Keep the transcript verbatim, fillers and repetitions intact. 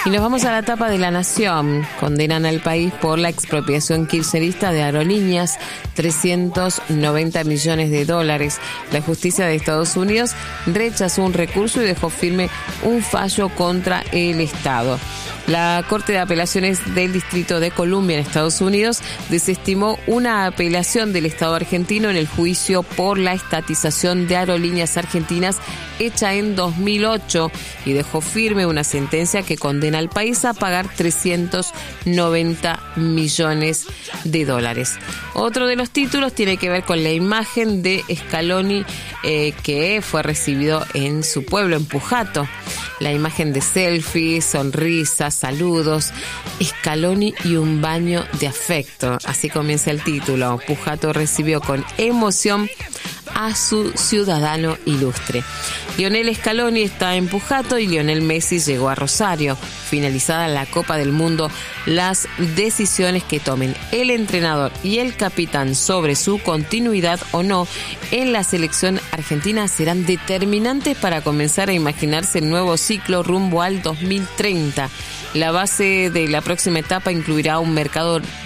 Y nos vamos a la tapa de La Nación. Condenan al país por la expropiación kirchnerista de aerolíneas, trescientos noventa millones de dólares. La justicia de Estados Unidos rechazó un recurso y dejó firme un fallo contra el Estado. La Corte de Apelaciones del Distrito de Columbia en Estados Unidos desestimó una apelación del Estado argentino en el juicio por la estatización de aerolíneas argentinas hecha en dos mil ocho y dejó firme una sentencia que condena al país a pagar trescientos noventa millones de dólares. Otro de los títulos tiene que ver con la imagen de Scaloni eh, que fue recibido en su pueblo, en Pujato. La imagen de selfies, sonrisas, saludos, Scaloni y un baño de afecto. Así comienza el título. Pujato recibió con emoción a su ciudadano ilustre. Lionel Scaloni está en Pujato y Lionel Messi llegó a Rosario. Finalizada la Copa del Mundo, las decisiones que tomen el entrenador y el capitán sobre su continuidad o no en la selección argentina serán determinantes para comenzar a imaginarse el nuevo ciclo rumbo al dos mil treinta. La base de la próxima etapa incluirá un mercado